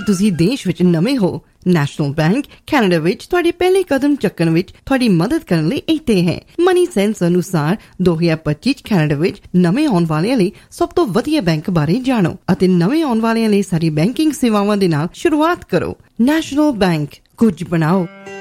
ਤੁਸੀਂ ਦੇਸ਼ ਵਿੱਚ ਨਵੇਂ ਹੋ, ਨੈਸ਼ਨਲ ਬੈਂਕ ਕੈਨੇਡਾ ਵਿੱਚ ਤੁਹਾਡੇ ਪਹਿਲੇ ਕਦਮ ਚੱਕਣ ਵਿੱਚ ਤੁਹਾਡੀ ਮਦਦ ਕਰਨ ਲਈ ਇੱਥੇ ਹੈ। ਮਨੀ ਸੈਂਸ ਅਨੁਸਾਰ 2025 ਕੈਨੇਡਾ ਵਿੱਚ ਨਵੇਂ ਆਉਣ ਵਾਲਿਆਂ ਲਈ ਸਭ ਤੋਂ ਵਧੀਆ ਬੈਂਕ ਬਾਰੇ ਜਾਣੋ ਅਤੇ ਨਵੇਂ ਆਉਣ ਵਾਲਿਆਂ ਲਈ ਸਾਰੀ ਬੈਂਕਿੰਗ ਸੇਵਾਵਾਂ ਦੇ ਨਾਲ ਸ਼ੁਰੂਆਤ ਕਰੋ। ਨੈਸ਼ਨਲ ਬੈਂਕ, ਕੁਝ ਬਣਾਓ।